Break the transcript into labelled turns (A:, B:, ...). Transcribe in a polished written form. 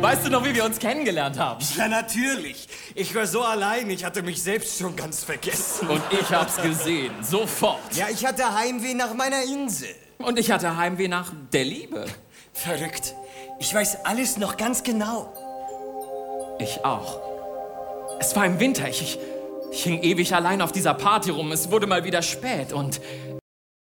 A: Weißt du noch, wie wir uns kennengelernt haben?
B: Ja, natürlich. Ich war so allein, ich hatte mich selbst schon ganz vergessen.
A: Und ich hab's gesehen, sofort.
B: Ja, ich hatte Heimweh nach meiner Insel.
A: Und ich hatte Heimweh nach der Liebe.
B: Verrückt. Ich weiß alles noch ganz genau.
A: Ich auch. Es war im Winter. Ich hing ewig allein auf dieser Party rum. Es wurde mal wieder spät und